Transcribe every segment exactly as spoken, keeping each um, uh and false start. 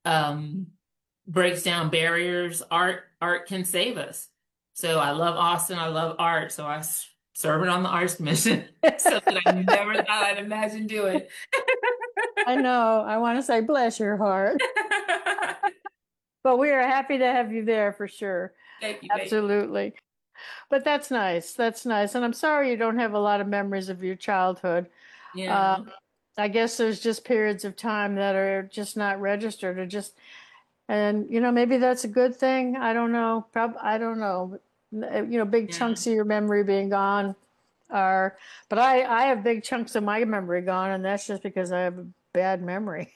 um, breaks down barriers. Art, art can save us. So I love Austin. I love art. So I s- serve it on the arts commission. Something I never thought I'd imagine doing. I know. I want to say bless your heart, but we are happy to have you there for sure. Thank you, thank you. Absolutely. But that's nice. That's nice. And I'm sorry you don't have a lot of memories of your childhood. Uh, Yeah, I guess there's just periods of time that are just not registered or just, and you know, maybe that's a good thing. I don't know. Prob I don't know. You know, big yeah. chunks of your memory being gone are, but I I have big chunks of my memory gone, and that's just because I have a bad memory.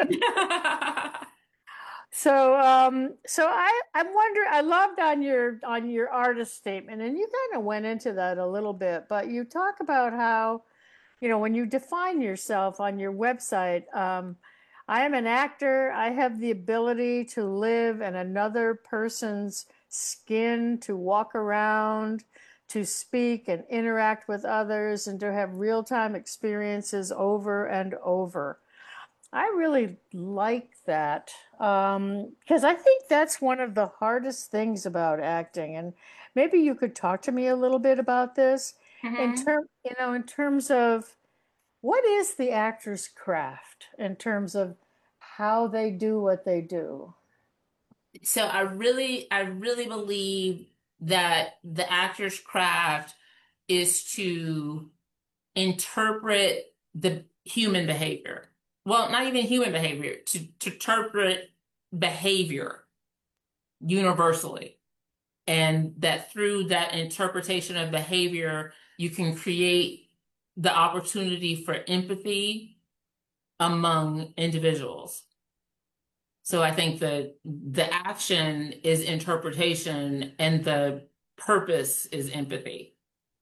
So, um, so I, I'm wondering, I loved on your on your artist statement, and you kind of went into that a little bit, but you talk about how, you know, when you define yourself on your website, um, I am an actor. I have the ability to live in another person's skin, to walk around, to speak and interact with others, and to have real-time experiences over and over. I really like that um, because I think that's one of the hardest things about acting. And maybe you could talk to me a little bit about this in hmm term, you know, in terms of what is the actor's craft in terms of how they do what they do. So I really, I really believe that the actor's craft is to interpret the human behavior. Well, not even human behavior, to, to interpret behavior universally. And that through that interpretation of behavior, you can create the opportunity for empathy among individuals. So I think that the action is interpretation and the purpose is empathy.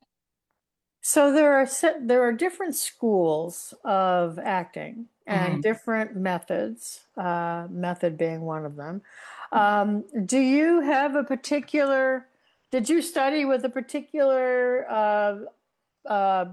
So there are se- there are different schools of acting and Mhm. different methods, uh, method being one of them. Um, do you have a particular, did you study with a particular, uh, uh,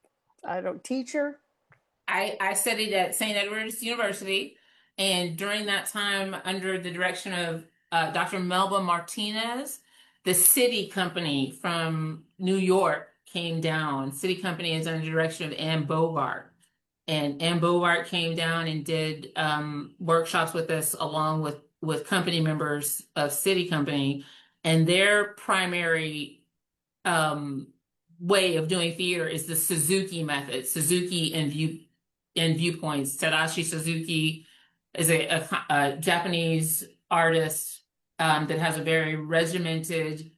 I don't, teacher? I, I studied at Saint Edward's University, and during that time, under the direction of uh, Doctor Melba Martinez, the City Company from New York came down. City Company is under the direction of Anne Bogart. And Anne Bogart came down and did um, workshops with us along with, with company members of City Company. And their primary um, way of doing theater is the Suzuki method, Suzuki and view and viewpoints. Tadashi Suzuki is a, a, a Japanese artist um, that has a very regimented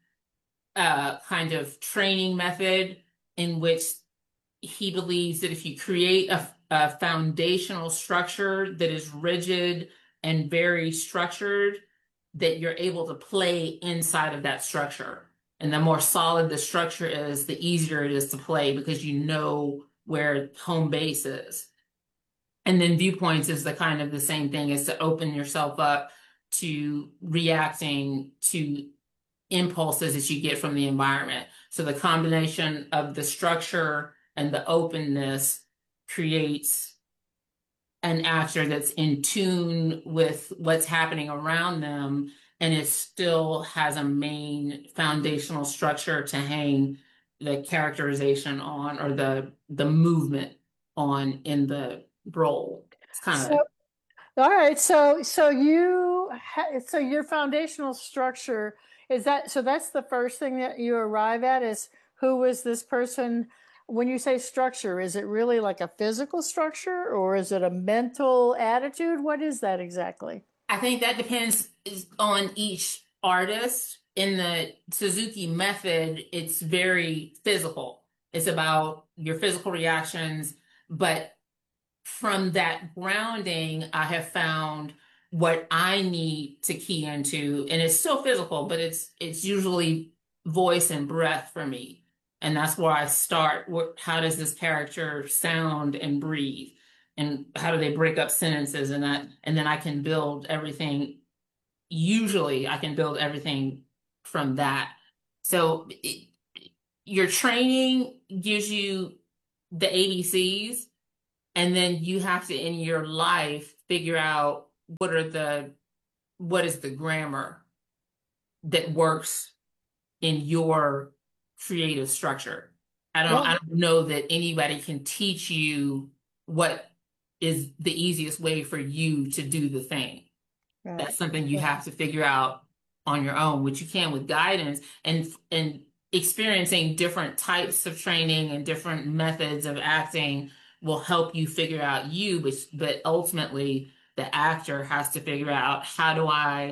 uh, kind of training method in which he believes that if you create a, a foundational structure that is rigid and very structured, that you're able to play inside of that structure. And the more solid the structure is, the easier it is to play because you know where home base is. And then viewpoints is the kind of the same thing, is to open yourself up to reacting to impulses that you get from the environment. So the combination of the structure and the openness creates an actor that's in tune with what's happening around them, and it still has a main foundational structure to hang the characterization on, or the the movement on in the role. It's kind So, of all right. So, so you, ha so your foundational structure is that, so that's the first thing that you arrive at is who was this person? When you say structure, is it really like a physical structure or is it a mental attitude? What is that exactly? I think that depends on each artist. In the Suzuki method, it's very physical. It's about your physical reactions, but from that grounding, I have found what I need to key into, and it's still physical, but it's it's usually voice and breath for me. And that's where I start. What, how does this character sound and breathe? And how do they break up sentences and that, and then I can build everything. Usually I can build everything from that. So it, your training gives you the A B Cs, and then you have to, in your life, figure out what are the what is the grammar that works in your creative structure. I don't I Well, don't know that anybody can teach you what is the easiest way for you to do the thing. right. That's something you Right. have to figure out on your own, which you can with guidance and and experiencing different types of training and different methods of acting will help you figure out you, but but ultimately the actor has to figure out how do I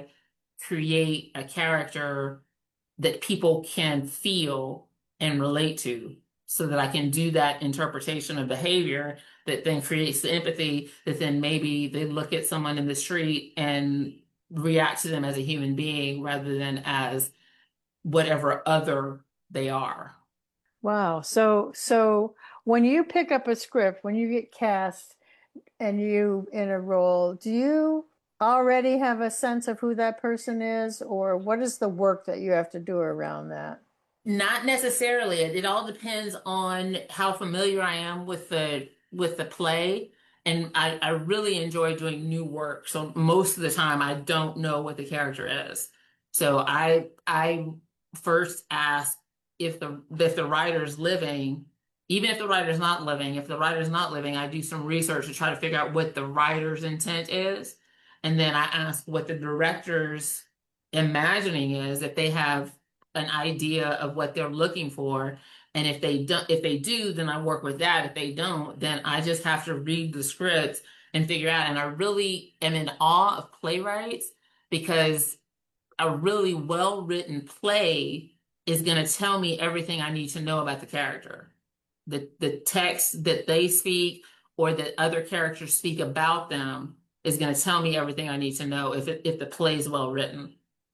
create a character that people can feel and relate to so that I can do that interpretation of behavior that then creates the empathy that then maybe they look at someone in the street and react to them as a human being rather than as whatever other they are. Wow. So, so when you pick up a script, when you get cast and you in a role, do you already have a sense of who that person is, or what is the work that you have to do around that? Not necessarily. It, it all depends on how familiar I am with the with the play. And I, I really enjoy doing new work. So most of the time I don't know what the character is. So I I first ask if the if the writer's living, even if the writer's not living, if the writer's not living, I do some research to try to figure out what the writer's intent is. And then I ask what the director's imagining is, if they have an idea of what they're looking for. And if they don't, if they do, then I work with that. If they don't, then I just have to read the script and figure out. And I really am in awe of playwrights because a really well-written play is going to tell me everything I need to know about the character. The the text that they speak or that other characters speak about them is going to tell me everything I need to know if it, if the play is well written.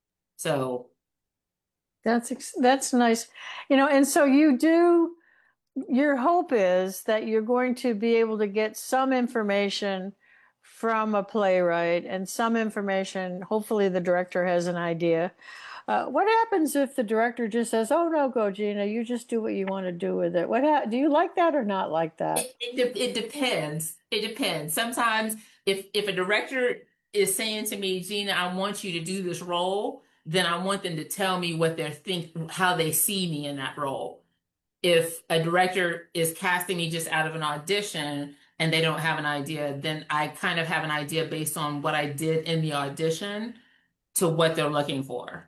So That's ex- that's nice. You know, and so you do, your hope is that you're going to be able to get some information from a playwright and some information. Hopefully, the director has an idea. Uh, what happens if the director just says, "Oh no, go Gina, you just do what you want to do with it"? What ha- do you like that or not like that? It, it, de- it depends. It depends. Sometimes if if a director is saying to me, Gina, I want you to do this role, then I want them to tell me what they're think how they see me in that role. If a director is casting me just out of an audition and they don't have an idea, then I kind of have an idea based on what I did in the audition to what they're looking for.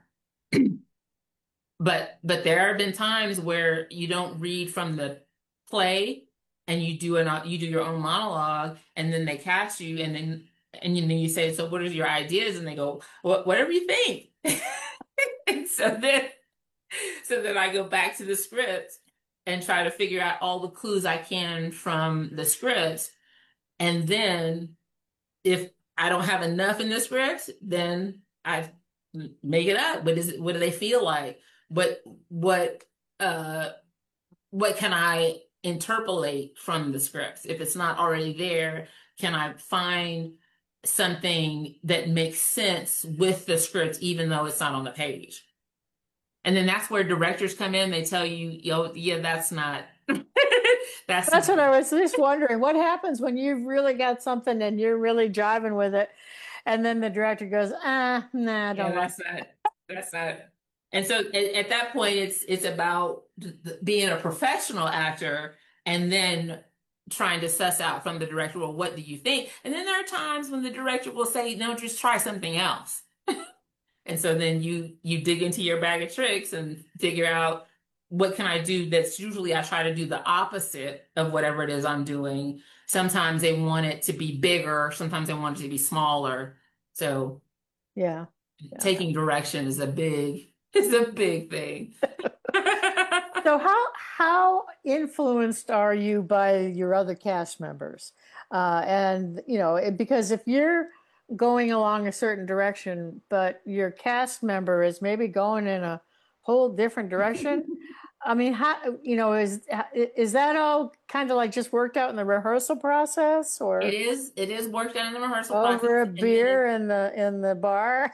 But but there have been times where you don't read from the play and you do an you do your own monologue and then they cast you and then and then you say, so what are your ideas? And they go, what whatever you think. And so then so then I go back to the script and try to figure out all the clues I can from the script. And then if I don't have enough in the script, then I make it up. What is it, what do they feel like? What what uh what can I interpolate from the script? If it's not already there, can I find something that makes sense with the script, even though it's not on the page? And then that's where directors come in. They tell you, yo, yeah, that's not, that's That's not, what I was just wondering. What happens when you've really got something and you're really driving with it, and then the director goes, "Ah, nah, I yeah, don't like." that's not, that's not. And so at, at that point, it's it's about th- th- being a professional actor and then trying to suss out from the director, well, what do you think? And then there are times when the director will say, no, just try something else. And so then you you dig into your bag of tricks and figure out what can I do that's usually I try to do the opposite of whatever it is I'm doing. Sometimes they want it to be bigger, sometimes they want it to be smaller. So Yeah, yeah. taking direction is a big is a big thing. So how how influenced are you by your other cast members? Uh, and you know, it- because if you're going along a certain direction, but your cast member is maybe going in a whole different direction, I mean, how, you know, is is that all kind of like just worked out in the rehearsal process, It or is it is worked out in the rehearsal process over a and then beer in the in the bar?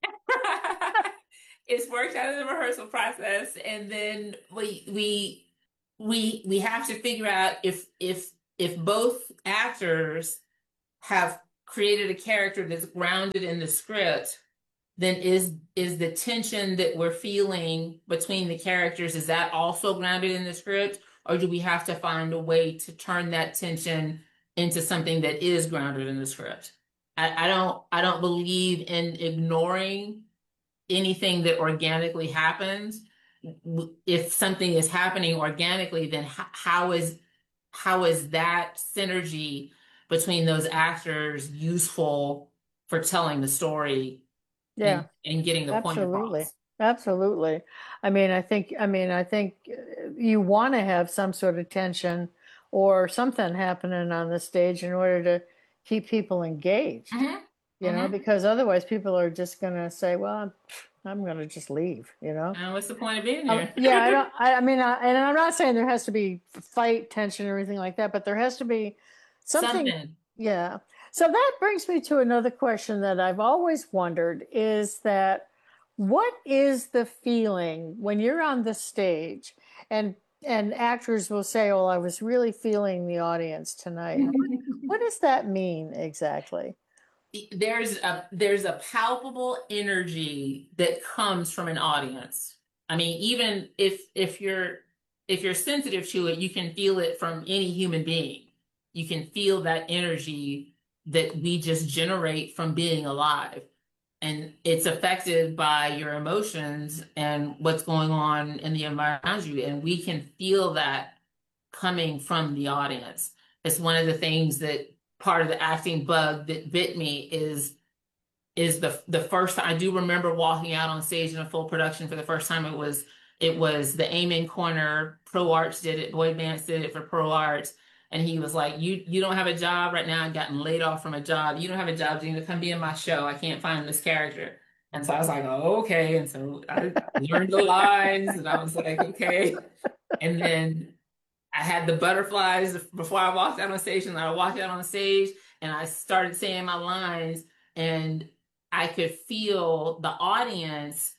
it's worked out in the rehearsal process, and then we we we we have to figure out if if if both actors have created a character that's grounded in the script, then is is the tension that we're feeling between the characters, is that also grounded in the script, or do we have to find a way to turn that tension into something that is grounded in the script? I, I don't I don't believe in ignoring anything that organically happens. If something is happening organically, then h- how is how is that synergy between those actors useful for telling the story Yeah, and and getting the point absolutely. across? Absolutely. I mean, I think, I mean, I think uh, you want to have some sort of tension or something happening on the stage in order to keep people engaged, Hmm. you know, Hmm. because otherwise people are just going to say, well, I'm, I'm going to just leave, you know? And what's the point of being Um, here? yeah, I don't, I, I mean, I, and I'm not saying there has to be fight, tension, or anything like that, but there has to be something. Something. Yeah. So that brings me to another question that I've always wondered is that what is the feeling when you're on the stage and and actors will say, "Oh, I was really feeling the audience tonight." What, what does that mean exactly? There's a there's a palpable energy that comes from an audience. I mean, even if if you're if you're sensitive to it, you can feel it from any human being. You can feel that energy that we just generate from being alive. And it's affected by your emotions and what's going on in the environment around you. And we can feel that coming from the audience. It's one of the things that part of the acting bug that bit me is is the the first I do remember walking out on stage in a full production for the first time. It was it was the Amen Corner. Pro Arts did it. Boyd Vance did it for Pro Arts. And he was like, you you don't have a job right now. I've gotten laid off from a job. You don't have a job. You need to come be in my show. I can't find this character. And so I was like, oh, okay. And so I learned the lines and I was like, okay. And then I had the butterflies before I walked out on stage, and I walked out on stage and I started saying my lines, and I could feel the audience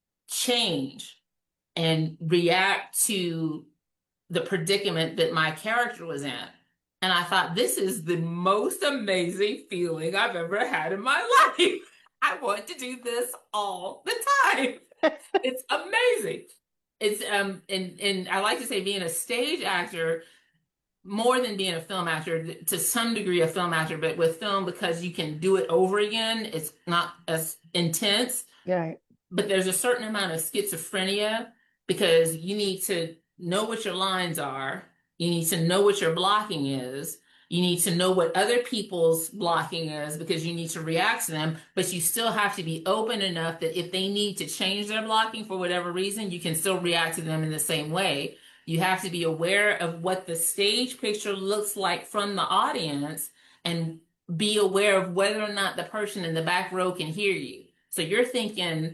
change and react to the predicament that my character was in. And I thought, this is the most amazing feeling I've ever had in my life. I want to do this all the time. It's amazing. It's um and and I like to say being a stage actor more than being a film actor, to some degree a film actor, but with film, because you can do it over again, it's not as intense. Yeah. But there's a certain amount of schizophrenia because you need to know what your lines are. You need to know what your blocking is. You need to know what other people's blocking is because you need to react to them, but you still have to be open enough that if they need to change their blocking for whatever reason, you can still react to them in the same way. You have to be aware of what the stage picture looks like from the audience and be aware of whether or not the person in the back row can hear you. So you're thinking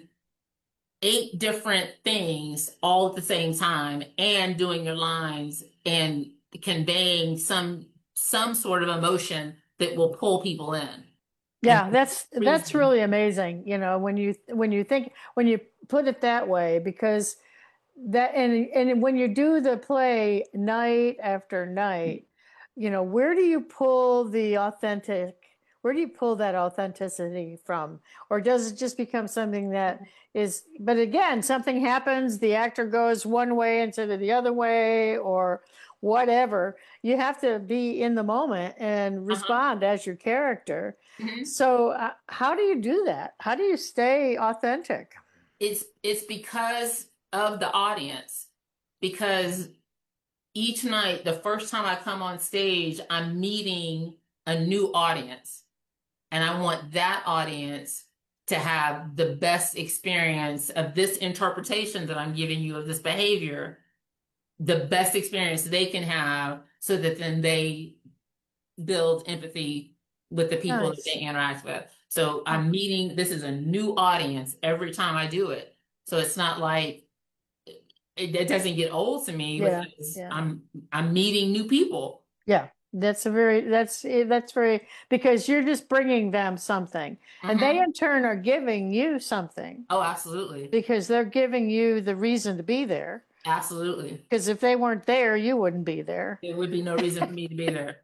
eight different things all at the same time and doing your lines and conveying some some sort of emotion that will pull people in. And Yeah, that's that's reason. really amazing, you know, when you when you think when you put it that way, because that and and when you do the play night after night, you know, where do you pull the authentic, where do you pull that authenticity from? Or does it just become something that is, but again, something happens, the actor goes one way instead of the other way, or whatever. You have to be in the moment and Uh-huh. respond as your character. Mhm. So, uh, how do you do that? How do you stay authentic? It's it's because of the audience. Because each night, the first time I come on stage, I'm meeting a new audience. And I want that audience to have the best experience of this interpretation that I'm giving you of this behavior, the best experience they can have, so that then they build empathy with the people that they Nice. interact with. So I'm meeting, this is a new audience every time I do it. So it's not like it, it doesn't get old to me Yeah, because yeah. I'm I'm meeting new people. Yeah, that's a very that's eh, that's very, because you're just bringing them something, and they Hmm. in turn are giving you something Oh, absolutely. because they're giving you the reason to be there. Absolutely. Because if they weren't there, you wouldn't be there. There would be no reason for me to be there.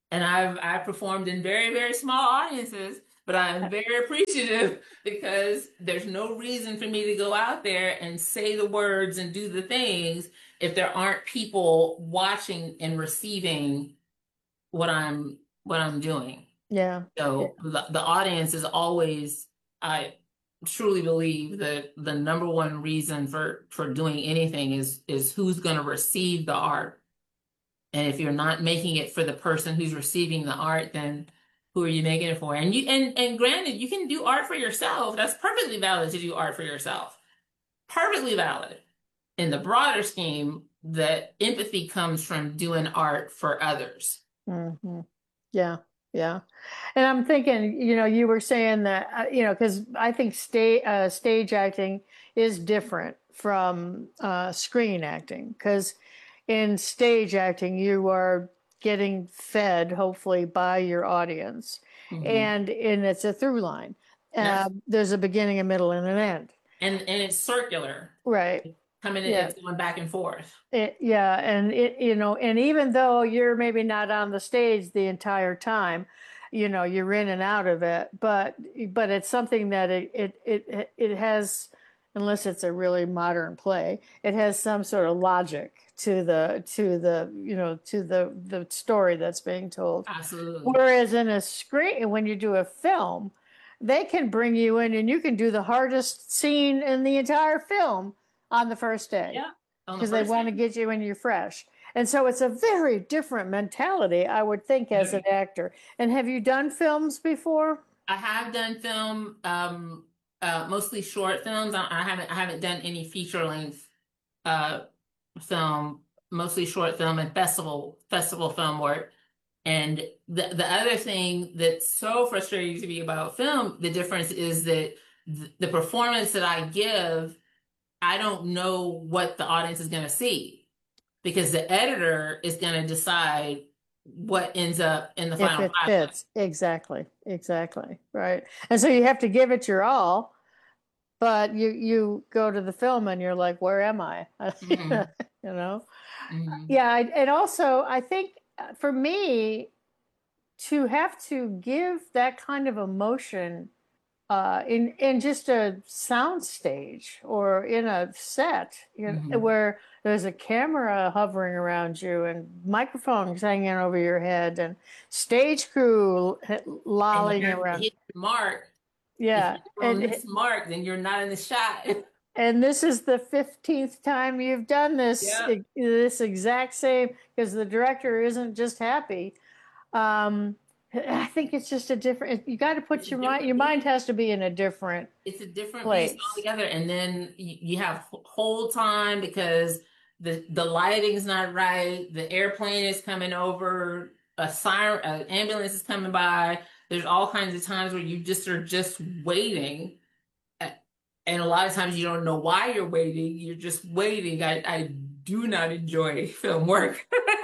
And I've I've performed in very, very small audiences, but I'm very appreciative because there's no reason for me to go out there and say the words and do the things if there aren't people watching and receiving what I'm what I'm doing. Yeah. Yeah. So the, the audience is always, I truly believe that the number one reason for for doing anything is is who's going to receive the art. And if you're not making it for the person who's receiving the art, then who are you making it for? And you and and granted, you can do art for yourself. That's perfectly valid to do art for yourself. Perfectly valid. In the broader scheme, the empathy comes from doing art for others. Hmm. Yeah. Yeah. And I'm thinking, you know, you were saying that, uh, you know, because I think sta uh, stage acting is different from uh, screen acting. Because in stage acting, you are getting fed, hopefully, by your audience. Hmm. And, and it's a through line. Uh, Yes. there's a beginning, a middle, and an end. And and it's circular. Right. Coming in, Yeah. it's going back and forth. It, yeah, and it, you know, and even though you're maybe not on the stage the entire time, you know, you're in and out of it, but but it's something that it it it it has, unless it's a really modern play, it has some sort of logic to the to the you know to the the story that's being told. Absolutely. Whereas in a screen, when you do a film, they can bring you in and you can do the hardest scene in the entire film on the first day Yeah. On the because they first want to day. get you when you're fresh. And so it's a very different mentality, I would think, as an actor. And have you done films before? I have done film, um, uh, mostly short films. I, I haven't I haven't done any feature length uh film, mostly short film and festival festival film work. And the the other thing that's so frustrating to me about film, the difference is that th the performance that I give, I don't know what the audience is going to see because the editor is going to decide what ends up in the If final it product. fits. Exactly. Exactly. Right. And so you have to give it your all, but you you go to the film and you're like, where am I? You Hmm. know? Hmm. Yeah, I- and also I think uh, for me to have to give that kind of emotion uh, in in just a sound stage or in a set, you know, Hmm. where there's a camera hovering around you and microphones hanging over your head and stage crew And you lolling have to around. hit the mark. If Yeah, you don't and miss the mark, then you're not in the shot. and this is the fifteenth time you've done this Yeah. this exact same because the director isn't just happy. Um, I think it's just a different. You got to It's put a your mind. different Your mind beast. has to be in a different It's a different beast place. altogether. And then you, you have hold time because the the lighting's not right. The airplane is coming over. A siren, an ambulance is coming by. There's all kinds of times where you just are just waiting. And a lot of times you don't know why you're waiting. You're just waiting. I, I do not enjoy film work.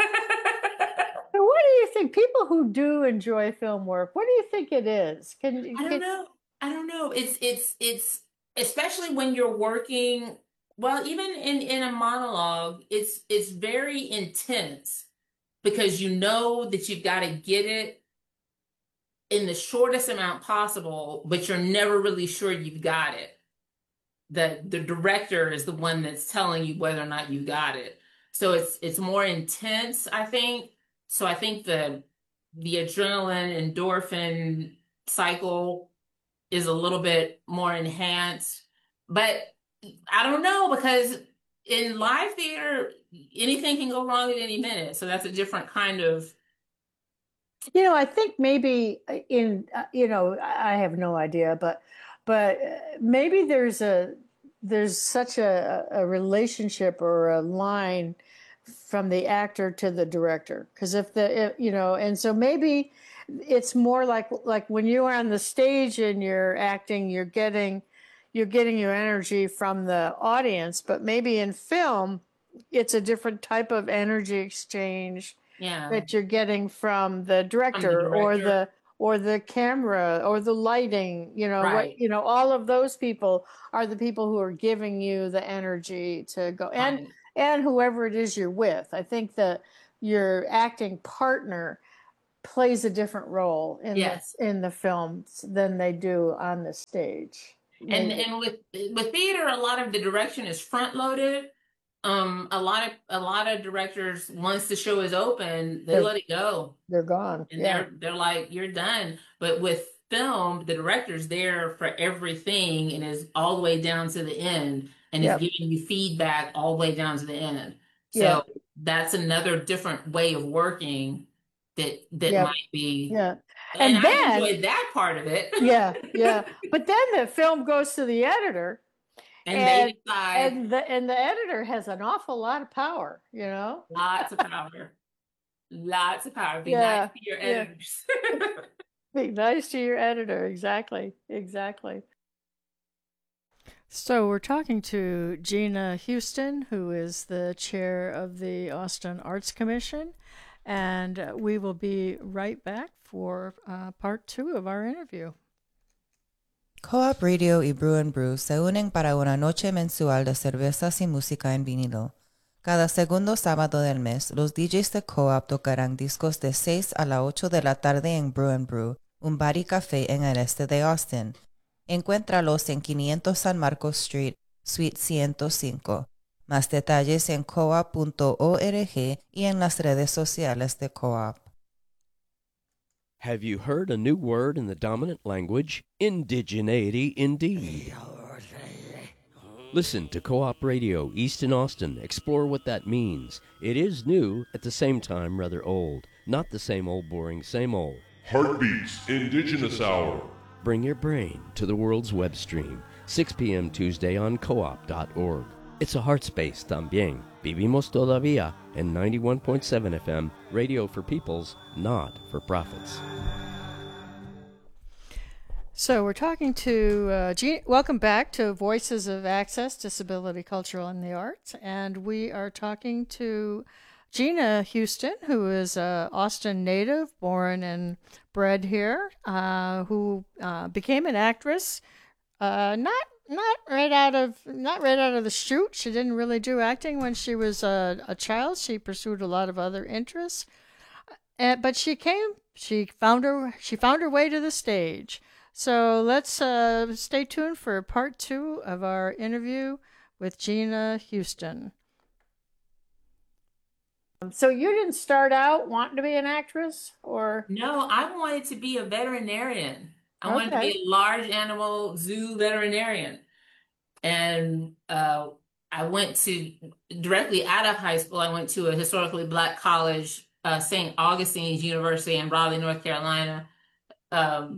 So what do you think? People who do enjoy film work, what do you think it is? Can I don't can know. I don't know. It's it's it's especially when you're working, well, even in in a monologue, it's it's very intense because you know that you've got to get it in the shortest amount possible, but you're never really sure you've got it. The the director is the one that's telling you whether or not you got it. So it's it's more intense, I think. So I think the the adrenaline, endorphin cycle is a little bit more enhanced. But I don't know because in live theater, anything can go wrong at any minute. So that's a different kind of. you know? I think maybe uh, in uh, you know I I have no idea, but but uh, maybe there's a there's such a, a relationship or a line from the actor to the director because if the if, you know and so maybe it's more like like when you are on the stage and you're acting you're getting you're getting your energy from the audience but maybe in film it's a different type of energy exchange Yeah, that you're getting from the from the director or director. the or the camera or the lighting, you know, what, Right, you know, all of those people are the people who are giving you the energy to go and right. and whoever it is you're with. I think that your acting partner plays a different role in the Yes. in the films than they do on the stage. And Maybe. and with with theater, a lot of the direction is front loaded. Um, a lot of a lot of directors, once the show is open, they They're let it go. they're gone. And Yeah. they're they're like, you're done. But with film, the director's there for everything and is all the way down to the end and is Yep. giving you feedback all the way down to the end. So Yep. that's another different way of working that that Yep. might be, Yeah. and And I then enjoyed that part of it. yeah, yeah. But then the film goes to the editor, And and they decide and the and the editor has an awful lot of power, you know? lots of power, lots of power. Be nice Yeah. to your Yeah. editors. Be nice to your editor. Exactly. Exactly. So we're talking to Gina Houston, who is the chair of the Austin Arts Commission, and uh, we will be right back for uh, part two of our interview. Co-op Radio y Brew and Brew se unen para una noche mensual de cervezas y música en vinilo. Cada segundo sábado del mes, los D Js de Co-op tocarán discos de seis a las ocho de la tarde en Brew and Brew, un bar y café en el este de Austin. Encuéntralos en quinientos San Marcos Street, Suite ciento cinco. Más detalles en coop punto org y en las redes sociales de Co-op. Have you heard a new word in the dominant language? Indigeneity indeed. Listen to Co-op Radio East in Austin. Explore what that means. It is new, at the same time rather old. Not the same old boring, same old. Heartbeats Indigenous Hour. Bring your brain to the world's web stream. six p.m. Tuesday on coop dot org. It's a heart space también. Vivimos todavía en ninety-one point seven F M, radio for peoples, not for profits. So we're talking to uh, Gina. Welcome back to Voices of Access, Disability, Cultural, and the Arts. And we are talking to Gina Houston, who is a Austin native, born and bred here, uh, who uh, became an actress. Uh, not not right out of not right out of the chute. She didn't really do acting when she was a, a child. She pursued a lot of other interests, uh, but she came. She found her. She found her way to the stage. So let's uh, stay tuned for part two of our interview with Gina Houston. So you didn't start out wanting to be an actress, or? No, I wanted to be a veterinarian. I wanted to Okay. be a large animal zoo veterinarian. And uh, I went to directly out of high school, I went to a historically black college, uh, Saint Augustine's University in Raleigh, North Carolina. Um,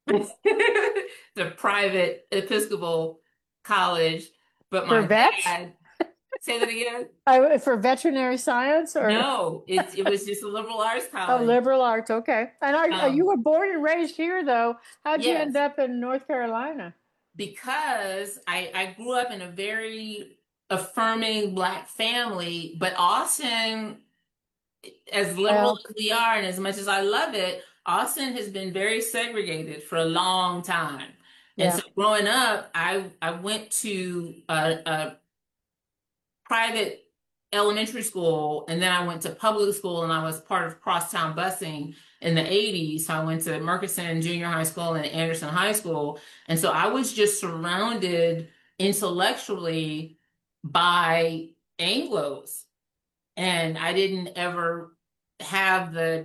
the private Episcopal college, but my For vets? dad, say that again? I, for veterinary science, or? No, it, it was just a liberal arts Oh, college. liberal arts. Okay. And are, Um, you were born and raised here, though. How'd you Yes. end up in North Carolina? Because I, I grew up in a very affirming black family, but Austin, as liberal Well- as we are, and as much as I love it, Austin has been very segregated for a long time. And Yeah. so growing up, I, I went to a, a private elementary school, and then I went to public school, and I was part of crosstown busing in the eighties. So I went to Murchison Junior High School and Anderson High School. And so I was just surrounded intellectually by Anglos. And I didn't ever have the,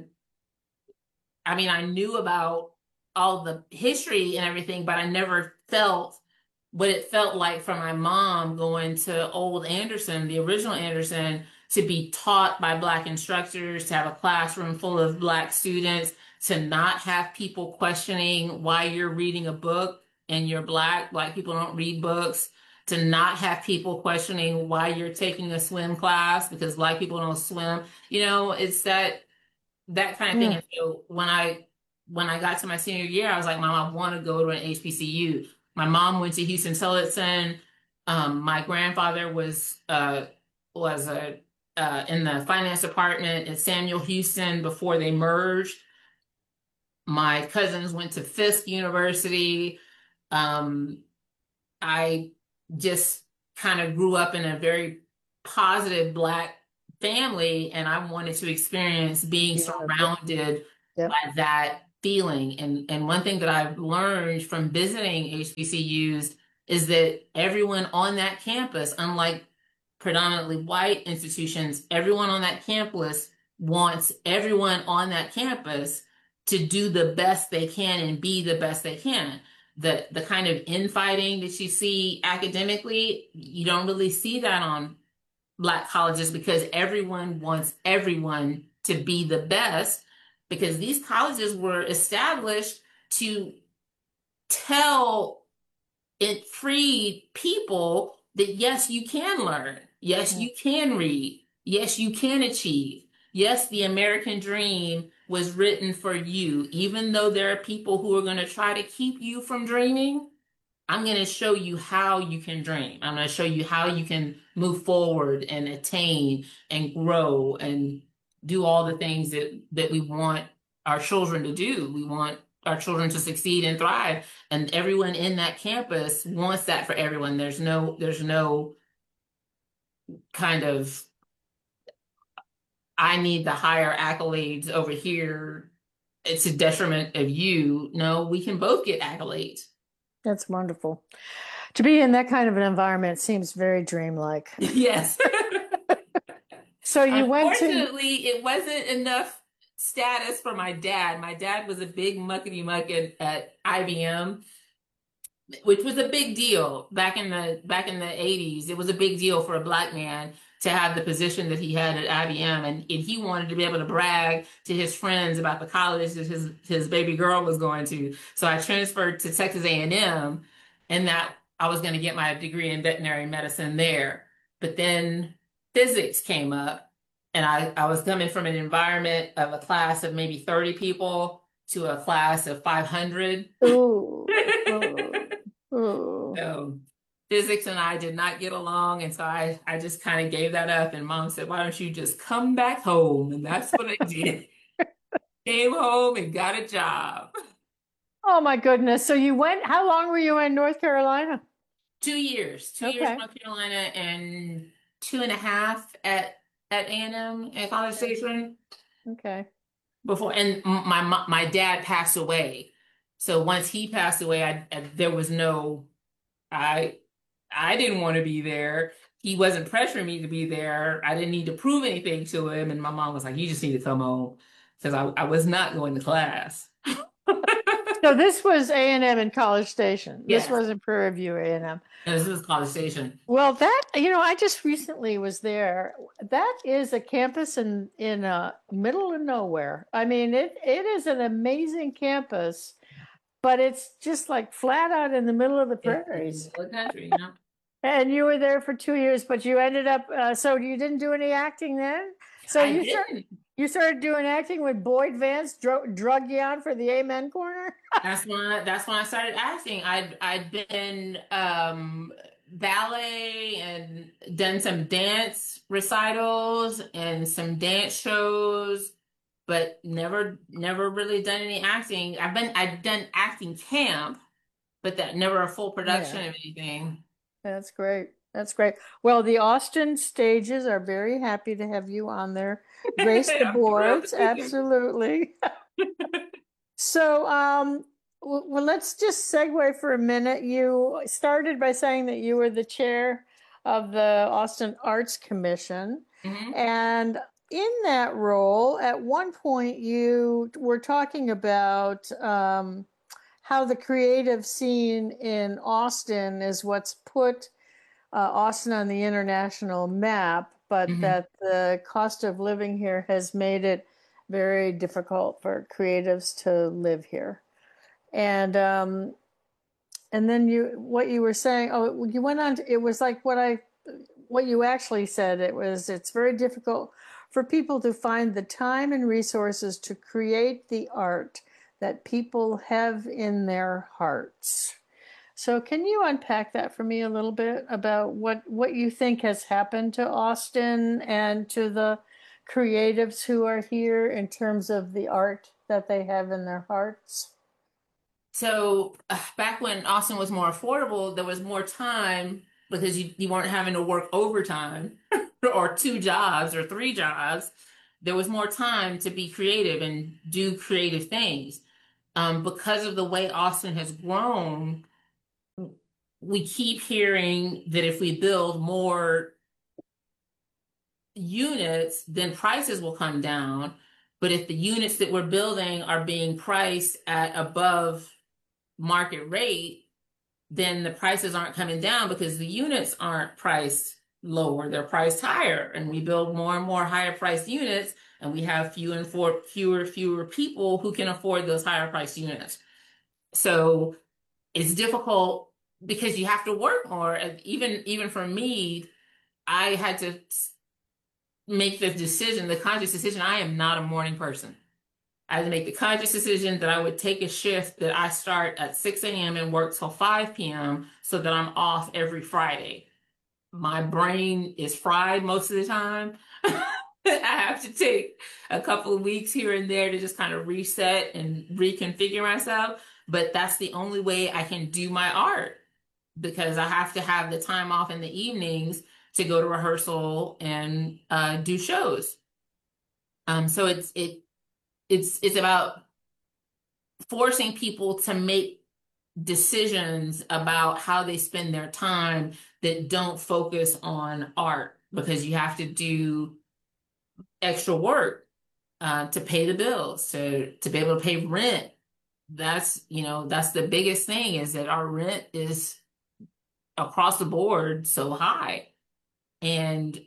I mean, I knew about all the history and everything, but I never felt what it felt like for my mom going to old Anderson, the original Anderson, to be taught by Black instructors, to have a classroom full of Black students, to not have people questioning why you're reading a book and you're Black. Black people don't read books. To not have people questioning why you're taking a swim class because Black people don't swim. You know, it's that that kind of thing. Yeah. And so when I when I got to my senior year, I was like, Mom, I want to go to an H B C U. My mom went to Houston Tillotson. Um, my grandfather was uh, was a uh, in the finance department at Samuel Houston before they merged. My cousins went to Fisk University. Um, I just kind of grew up in a very positive Black family, and I wanted to experience being Yeah. surrounded Yep. by that feeling. And and one thing that I've learned from visiting H B C Us is that everyone on that campus, unlike predominantly white institutions, everyone on that campus wants everyone on that campus to do the best they can and be the best they can. The the kind of infighting that you see academically, you don't really see that on Black colleges because everyone wants everyone to be the best because these colleges were established to tell it freed people that yes, you can learn. Yes, you can read. Yes, you can achieve. Yes, the American dream was written for you. Even though there are people who are going to try to keep you from dreaming, I'm going to show you how you can dream. I'm going to show you how you can move forward and attain and grow and do all the things that, that we want our children to do. We want our children to succeed and thrive. And everyone in that campus wants that for everyone. There's no, there's no kind of, I need the higher accolades over here. It's a detriment of you. No, we can both get accolades. That's wonderful. To be in that kind of an environment seems very dreamlike. Yes. So you went to. Unfortunately, it wasn't enough status for my dad. My dad was a big muckety muck at, at I B M, which was a big deal back in the back in the eighties. It was a big deal for a Black man to have the position that he had at I B M, and, and he wanted to be able to brag to his friends about the college that his his baby girl was going to. So I transferred to Texas A and M, and that I was going to get my degree in veterinary medicine there. But then physics came up, and I, I was coming from an environment of a class of maybe thirty people to a class of five hundred. Ooh. Ooh. Ooh. So physics and I did not get along, and so I, I just kind of gave that up. And Mom said, "Why don't you just come back home?" And that's what I did. Came home and got a job. Oh my goodness! So you went. How long were you in North Carolina? Two years. Two Okay. years in North Carolina and two and a half at at A and M at College Station. Okay. Before, and my my my dad passed away. So once he passed away, I, I there was no, I I didn't want to be there. He wasn't pressuring me to be there. I didn't need to prove anything to him. And my mom was like, "You just need to come home," because I, I was not going to class. So this was A and M in College Station. This Yes. wasn't Prairie View A and M. And this is College Station. Well, that, you know, I just recently was there. That is a campus in in uh, middle of nowhere. I mean, it it is an amazing campus, but it's just like flat out in the middle of the prairies. The country, you know? And you were there for two years, but you ended up. Uh, so you didn't do any acting then. So I you didn't. started you started doing acting when Boyd Vance dro- drug you on for the Amen Corner. That's when I, that's when I started acting. I'd I'd been um, ballet and done some dance recitals and some dance shows, but never never really done any acting. I've been I've done acting camp, but that never a full production Yeah. of anything. That's great. That's great. Well, the Austin stages are very happy to have you on there. Grace the I'm thrilled boards, to be here. absolutely. So, um, w- well, let's just segue for a minute. You started by saying that you were the chair of the Austin Arts Commission. Mhm. And in that role, at one point, you were talking about um, how the creative scene in Austin is what's put uh, Austin on the international map, but Mhm. that the cost of living here has made it very difficult for creatives to live here. And um, and then you, what you were saying, oh, you went on to, it was like what I, what you actually said, it was, it's very difficult for people to find the time and resources to create the art that people have in their hearts. So can you unpack that for me a little bit about what, what you think has happened to Austin and to the creatives who are here in terms of the art that they have in their hearts? So uh, back when Austin was more affordable, there was more time because you, you weren't having to work overtime or two jobs or three jobs. there was more time to be creative and do creative things. Um, because of the way Austin has grown, we keep hearing that if we build more units, then prices will come down. But if the units that we're building are being priced at above market rate, then the prices aren't coming down because the units aren't priced lower, they're priced higher. And we build more and more higher priced units, and we have fewer and for, fewer, fewer people who can afford those higher priced units. So it's difficult because you have to work more. And even, even for me, I had to make the decision, the conscious decision. I am not a morning person. I had to make the conscious decision that I would take a shift that I start at six a.m. and work till five p.m. so that I'm off every Friday. My brain is fried most of the time. I have to take a couple of weeks here and there to just kind of reset and reconfigure myself. But that's the only way I can do my art, because I have to have the time off in the evenings to go to rehearsal and uh, do shows. Um, so it's it it's it's about forcing people to make decisions about how they spend their time that don't focus on art, because you have to do extra work uh, to pay the bills, to to be able to pay rent. That's, you know, that's the biggest thing, is that our rent is across the board so high. And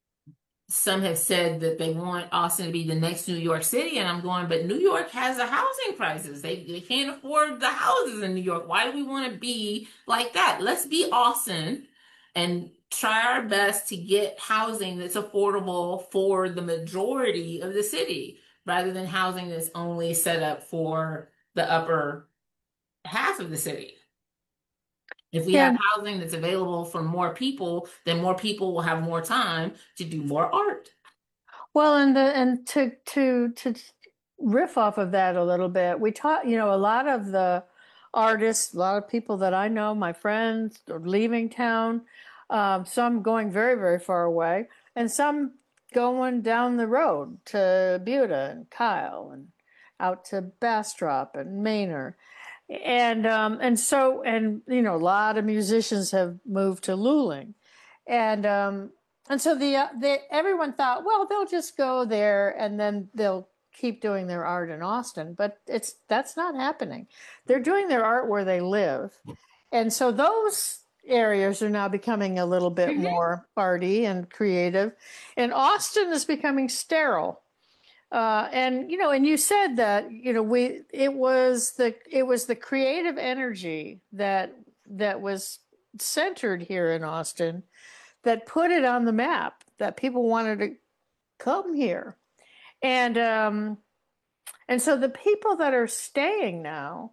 some have said that they want Austin to be the next New York City, and I'm going, but New York has the housing prices. They, they can't afford the houses in New York. Why do we want to be like that? Let's be Austin and try our best to get housing that's affordable for the majority of the city, rather than housing that's only set up for the upper half of the city. If we Yeah. have housing that's available for more people, then more people will have more time to do more art. Well, and the and to to to riff off of that a little bit, we taught, you know, a lot of the artists, a lot of people that I know, my friends, are leaving town. Um, some going very, very far away, and some going down the road to Buda and Kyle and out to Bastrop and Manor. And um, and so, and you know, a lot of musicians have moved to Luling, and um, and so the uh, the everyone thought, well, they'll just go there and then they'll keep doing their art in Austin, but it's that's not happening. They're doing their art where they live, and so those areas are now becoming a little bit Mhm. more arty and creative, and Austin is becoming sterile. Uh, and you know, and you said that, you know, we it was the it was the creative energy that that was centered here in Austin that put it on the map, that people wanted to come here. And um, and so the people that are staying now,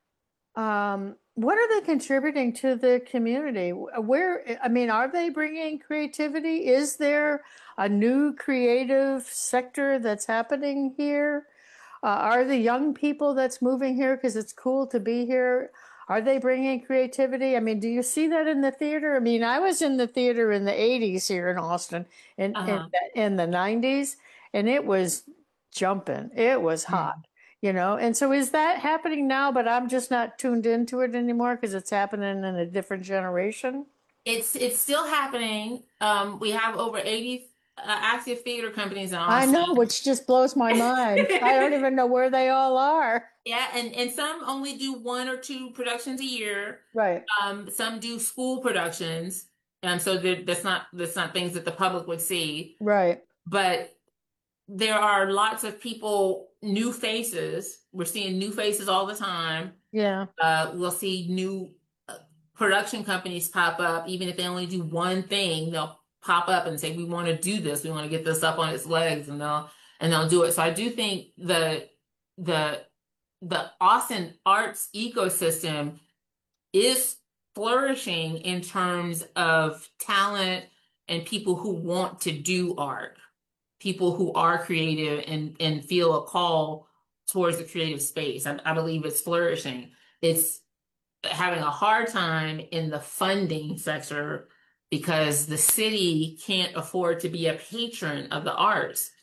um, what are they contributing to the community? Where, I mean, are they bringing creativity? Is there a new creative sector that's happening here? Uh, are the young people that's moving here because it's cool to be here, are they bringing creativity? I mean, do you see that in the theater? I mean, I was in the theater in the eighties here in Austin, in, Uh-huh. in, the, in the nineties, and it was jumping. It was hot. You know, and so is that happening now, but I'm just not tuned into it anymore because it's happening in a different generation? It's it's still happening. Um, we have over eighty uh, active theater companies in I Austin. know, which just blows my mind. I don't even know where they all are. Yeah, and, and some only do one or two productions a year. Right. Um, some do school productions. Um, so that- that's not that's not things that the public would see. Right. But there are lots of people, new faces. We're seeing new faces all the time. Yeah. Uh, we'll see new uh, production companies pop up. Even if they only do one thing, they'll pop up and say, "We want to do this. We want to get this up on its legs," and they'll and they'll do it. So I do think the the the Austin arts ecosystem is flourishing in terms of talent and people who want to do art, people who are creative and, and feel a call towards the creative space. I, I believe it's flourishing. It's having a hard time in the funding sector because the city can't afford to be a patron of the arts.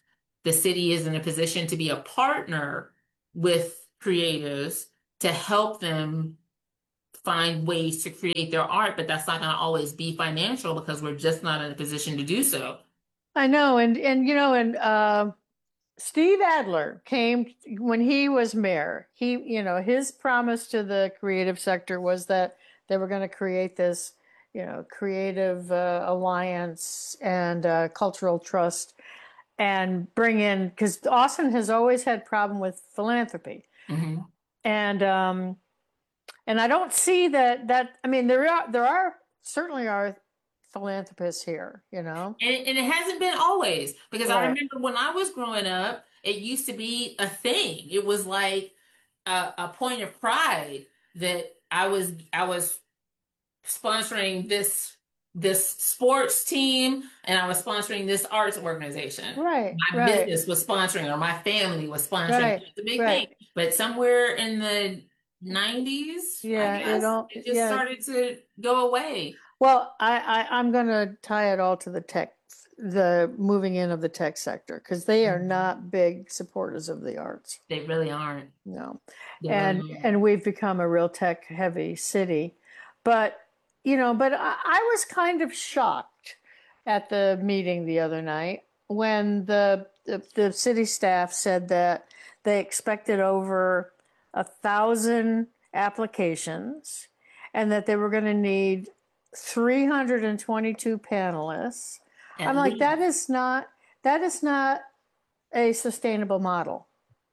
the city is in a position to be a partner with creatives to help them find ways to create their art, but that's not going to always be financial because we're just not in a position to do so. I know, and and you know, and uh, Steve Adler came when he was mayor. He, you know, his promise to the creative sector was that they were going to create this, you know, creative uh, alliance and uh, cultural trust, and bring in, because Austin has always had problem with philanthropy, Mm-hmm. and um, and I don't see that that I mean there are there are certainly are philanthropists here, you know. And, and it hasn't been always, because I Right. remember when I was growing up, it used to be a thing. It was like a, a point of pride that I was I was sponsoring this this sports team and I was sponsoring this arts organization. Right, My right, business was sponsoring, or my family was sponsoring. right, It's a big right. thing. But somewhere in the nineties, Yeah, I it guess, all- it just yeah. started to go away. Well, I, I I'm going to tie it all to the tech, the moving in of the tech sector, because they are Mhm. not big supporters of the arts. They really aren't. No. They and really aren't. and we've become a real tech heavy city, but you know but I, I was kind of shocked at the meeting the other night when the, the the city staff said that they expected over a thousand applications and that they were going to need three hundred twenty-two panelists. At I'm like, least. that is not that is not a sustainable model.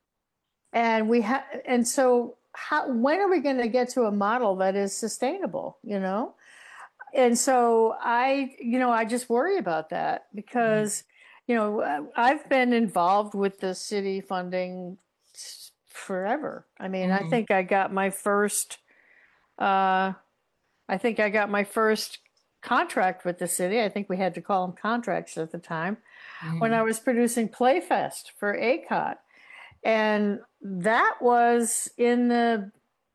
And we have, and so how, when are we going to get to a model that is sustainable, you know? And so I, you know, I just worry about that because, you know, I've been involved with the city funding forever. I mean, I Mhm. think I got my first, uh, I think I got my first contract with the city. I think we had to call them contracts at the time when Mhm. I was producing Playfest for A C O T. And that was in the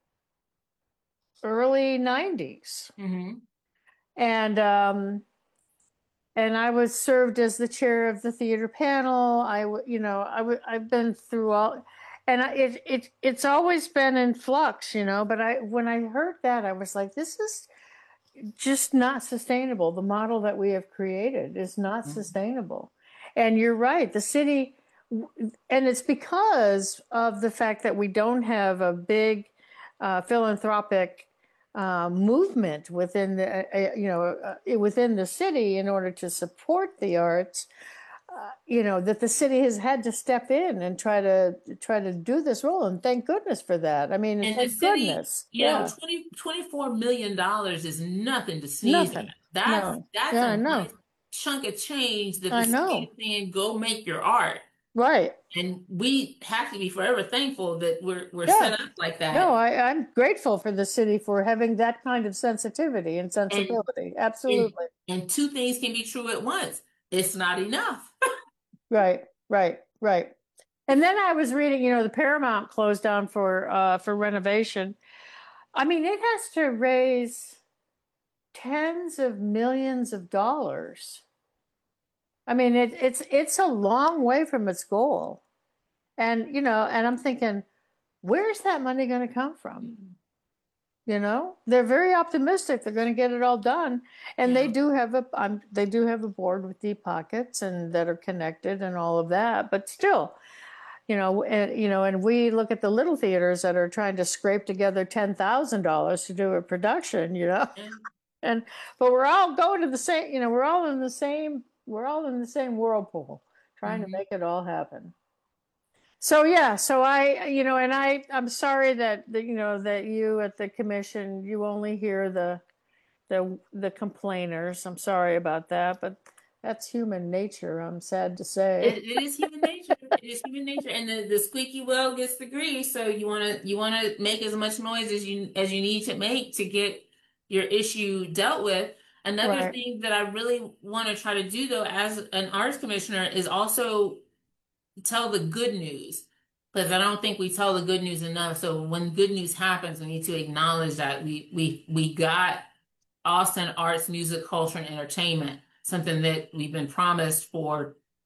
early nineties. Mhm. And um, and I was served as the chair of the theater panel. I, w- you know, I w- I've been through all, and I, it it it's always been in flux, you know. But I when I heard that, I was like, this is just not sustainable. The model that we have created is not Mhm. sustainable. And you're right, the city, and it's because of the fact that we don't have a big uh, philanthropic uh, movement within the uh, uh, you know uh, within the city in order to support the arts. Uh, you know that the city has had to step in and try to try to do this role, and thank goodness for that. I mean, And the thank city, goodness. you know, Yeah, twenty, twenty-four million dollars is nothing to sneeze at. nothing. That's No. that's Yeah, I a know. nice chunk of change that the I city know. is saying, go make your art. Right. And we have to be forever thankful that we're we're Yeah. set up like No, that. I, I'm grateful for the city for having that kind of sensitivity and And sensibility. and Absolutely. and two things can be true at once. It's not enough. Right, right, right. And then I was reading, you know, the Paramount closed down for uh, for renovation. I mean, it has to raise tens of millions of dollars. I mean, it, it's it's a long way from its goal. And you know, and I'm thinking, where's that money going to come from? You know, they're very optimistic they're going to get it all done, and they Yeah. do have a um, they do have a board with deep pockets and that are connected and all of that. But still, you know, and you know, and we look at the little theaters that are trying to scrape together ten thousand dollars to do a production. You know, Yeah. and but we're all going to the same. You know, we're all in the same. We're all in the same whirlpool, trying to Mhm. make it all happen. So yeah, so I, you know, and I, I'm sorry that, that you know that you at the commission you only hear the the the complainers. I'm sorry about that, but that's human nature. I'm sad to It, say. it is human nature. It is human nature, and the, the squeaky wheel gets the grease. So you want to you want to make as much noise as you as you need to make to get your issue dealt with. Another Right. thing that I really want to try to do, though, as an arts commissioner, is also tell the good news, because I don't think we tell the good news enough. So when good news happens, we need to acknowledge that we we we got Austin arts, music, culture, and entertainment, something that we've been promised for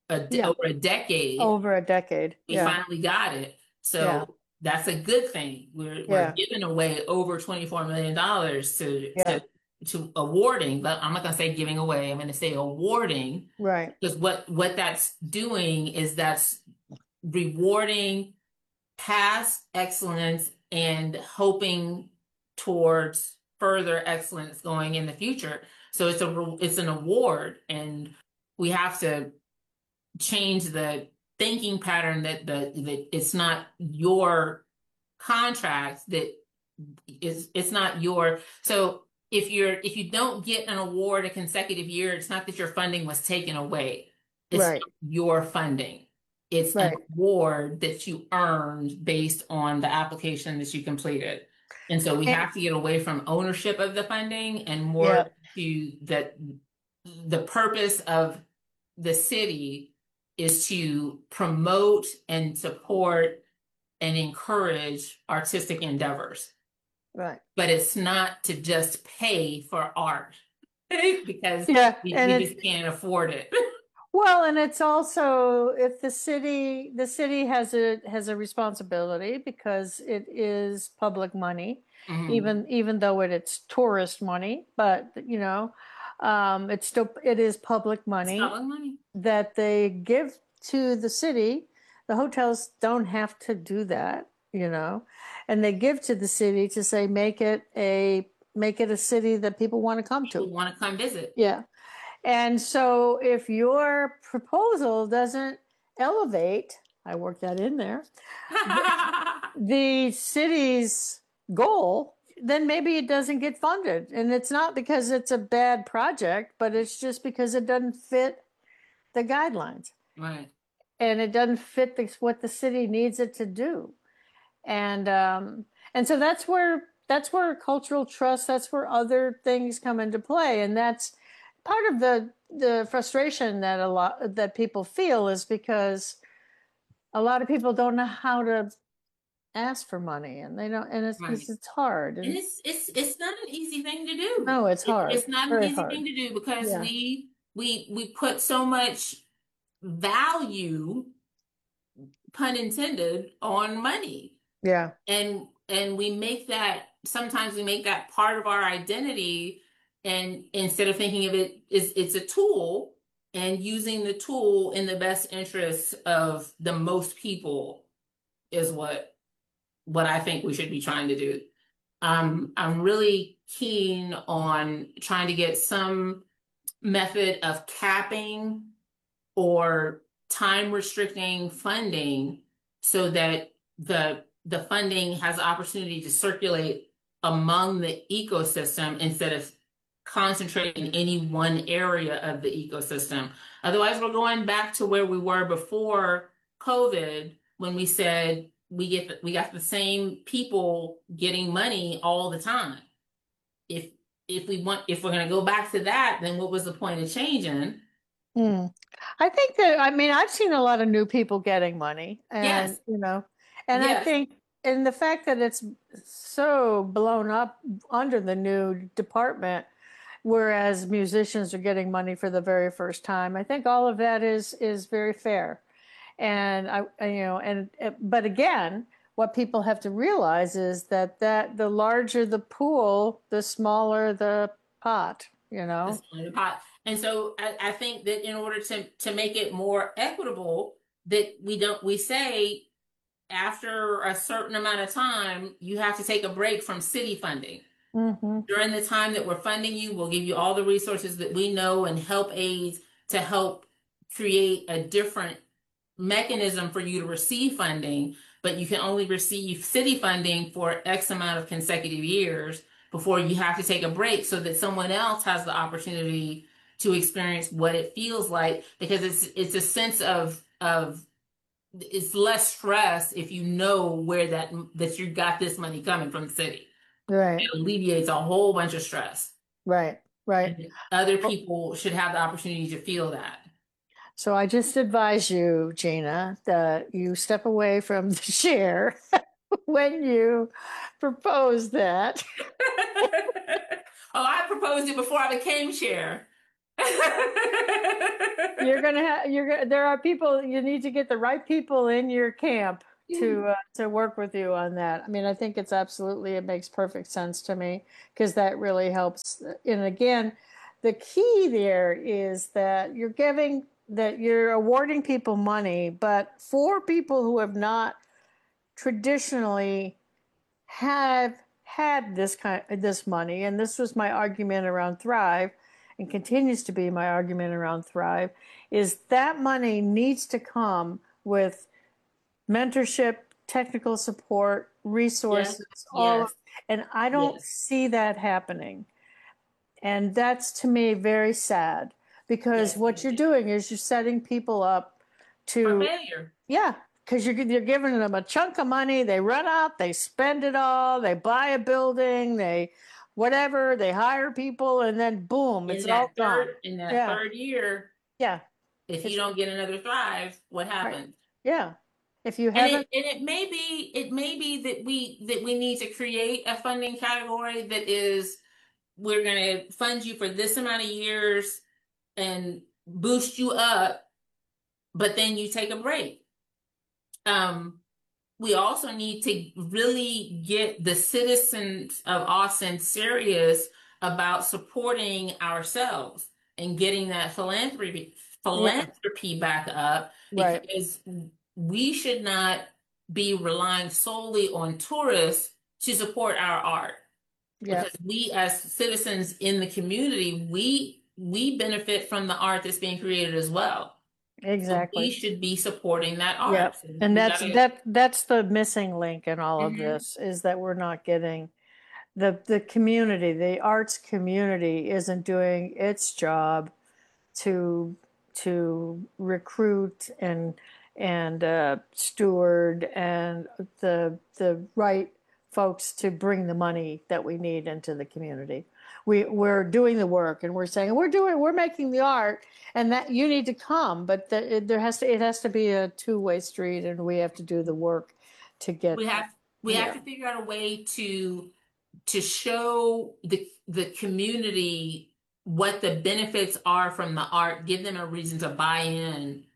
a de- Yeah. over a decade. Over a decade. We Yeah. finally got it. So Yeah. that's a good thing. We're we're Yeah. giving away over twenty-four million dollars to Yeah. to to awarding, but I'm not gonna say giving away, I'm gonna say awarding, Right. because what what that's doing is that's rewarding past excellence and hoping towards further excellence going in the future. So it's a re- it's an award, and we have to change the thinking pattern that the that it's not your contract, that is it's not your. So if you're if you don't get an award a consecutive year, it's not that your funding was taken away. It's Right. not your funding. It's an Right. award that you earned based on the application that you completed. And so we And- have to get away from ownership of the funding and more Yeah. to that the purpose of the city is to promote and support and encourage artistic endeavors. Right. But it's not to just pay for art because Yeah. we, And we it's, just can't afford it. well, and it's also if the city the city has a has a responsibility because it is public money, Mhm. even even though it, it's tourist money, but you know, um, it's still it is public money It's public money. that they give to the city. The hotels don't have to do that, you know, and they give to the city to say make it a make it a city that people want to come People to. want to come visit. Yeah. And so if your proposal doesn't elevate, I work that in there, the city's goal, then maybe it doesn't get funded. And it's not because it's a bad project, but it's just because it doesn't fit the guidelines. Right. And it doesn't fit the, what the city needs it to do. And um, and so that's where that's where cultural trust, that's where other things come into play. And that's part of the the frustration that a lot that people feel is because a lot of people don't know how to ask for money, and they don't, and it's Right. it's, it's hard. And And it's it's it's not an easy thing to do. no, it's It- hard. it's not an Very easy hard. thing to do because Yeah. we we we put so much value, pun intended, on money. Yeah. And and we make that sometimes we make that part of our identity, and instead of thinking of it as it's a tool and using the tool in the best interest of the most people is what what I think we should be trying to do. Um, I'm really keen on trying to get some method of capping or time restricting funding so that the the funding has the opportunity to circulate among the ecosystem instead of concentrating in any one area of the ecosystem. Otherwise, we're going back to where we were before COVID, when we said we get we got the same people getting money all the time. If if we want if we're going to go back to that, then what was the point of changing? Hmm. I think that, I mean, I've seen a lot of new people getting money, and Yes. you know, and I Yes. think, and the fact that it's so blown up under the new department, whereas musicians are getting money for the very first time, I think all of that is is very fair. And I, I- you know, and uh, but again, what people have to realize is that that the larger the pool, the smaller the pot, you know. This in the pot. And so I, I think that in order to to make it more equitable, that we don't we say after a certain amount of time, you have to take a break from city funding. Hmm. During the time that we're funding you, we'll give you all the resources that we know and help aids to help create a different mechanism for you to receive funding, but you can only receive city funding for X amount of consecutive years before you have to take a break so that someone else has the opportunity to experience what it feels like, because it's it's a sense of of it's less stress if you know where that that you got this money coming from the city. Right, It alleviates a whole bunch of stress. right, right. And other people should have the opportunity to feel that. So I just advise you, Gina, that you step away from the chair when you propose that. Oh, I proposed it before I became chair. You're gonna have you're gonna, there are people, you need to get the right people in your camp to uh, to work with you on that. I mean, I think it's absolutely, it makes perfect sense to me, because that really helps. And again, the key there is that you're giving that you're awarding people money, but for people who have not traditionally have had this kind this money, and this was my argument around Thrive, and continues to be my argument around Thrive, is that money needs to come with mentorship, technical support, resources, Yes, all yes, of, and I don't yes. see that happening. And that's, to me, very sad, because Yes, what you're doing is you're setting people up for to, failure. yeah, because you're, you're giving them a chunk of money, they run out, they spend it all, they buy a building, they whatever, they hire people, and then boom, In it's all that gone. third, in that Yeah, third year, yeah, if it's you don't get another Thrive, what right. happens? Yeah. If you And haven't, it and it may be it may be that we that we need to create a funding category that is, we're going to fund you for this amount of years and boost you up, but then you take a break. Um, we also need to really get the citizens of Austin serious about supporting ourselves and getting that philanthropy yeah, philanthropy back up, right, because we should not be relying solely on tourists to support our art. yeah, Because we as citizens in the community, we we benefit from the art that's being created as well. So we exactly. should be supporting that Yeah. art. So And we that's gotta. that that's the missing link in all of Mhm. this, is that we're not getting the the community, the arts community isn't doing its job to to recruit and and uh, steward and the the right folks to bring the money that we need into the community. We we're doing the work, and we're saying we're doing we're making the art, and that you need to come, but the, it, there has to it has to be a two-way street, and we have to do the work to get. We have we have Yeah, to figure out a way to to show the the community what the benefits are from the art, give them a reason to buy in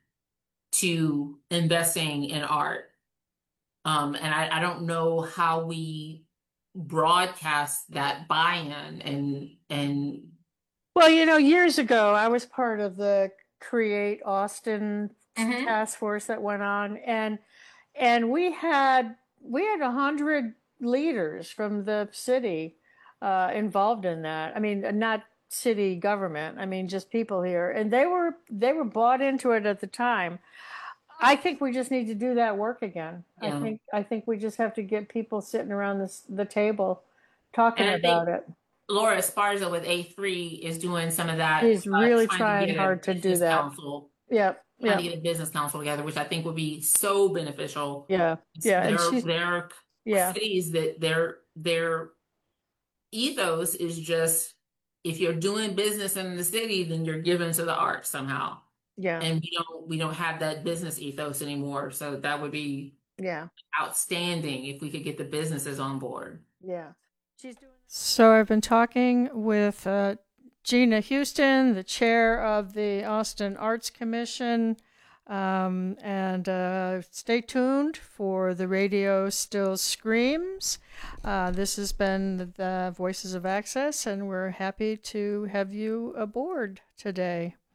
to investing in art. Um, and I, I don't know how we broadcast that buy-in and and well, you know, years ago, I was part of the Create Austin Mhm. task force that went on, and and we had we had a hundred leaders from the city uh, involved in that. I mean, not city government. I mean, just people here, and they were they were bought into it at the time. I think we just need to do that work again. I Yeah. think I think we just have to get people sitting around this the table talking And I think about it. Laura Esparza with A three is doing some of that, She's uh, really trying to trying get a hard to do business that. council, Yep, trying to yep, get a business council together, which I think would be so beneficial. yeah, yeah, and There, she's there are yeah, cities that their their ethos is just, if you're doing business in the city, then you're given to the arts somehow. yeah, And we don't we don't have that business ethos anymore. So that would be yeah, outstanding if we could get the businesses on board. yeah. She's doing. So I've been talking with uh, Gina Houston, the chair of the Austin Arts Commission, um, and uh, stay tuned for the Radio Still Screams. Uh, this has been the Voices of Access, and we're happy to have you aboard today.